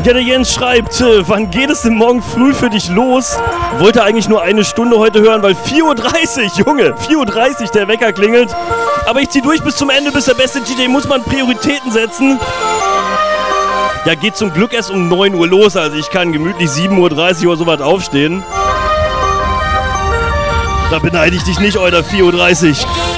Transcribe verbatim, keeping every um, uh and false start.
Ja, der Jens schreibt, äh, wann geht es denn morgen früh für dich los? Wollte eigentlich nur eine Stunde heute hören, weil vier Uhr dreißig, Junge, vier Uhr dreißig der Wecker klingelt. Aber ich zieh durch bis zum Ende, bis der beste D J, muss man Prioritäten setzen. Ja, geht zum Glück erst um neun Uhr los, also ich kann gemütlich sieben Uhr dreißig oder sowas aufstehen. Da beneide ich dich nicht, Euler, vier Uhr dreißig.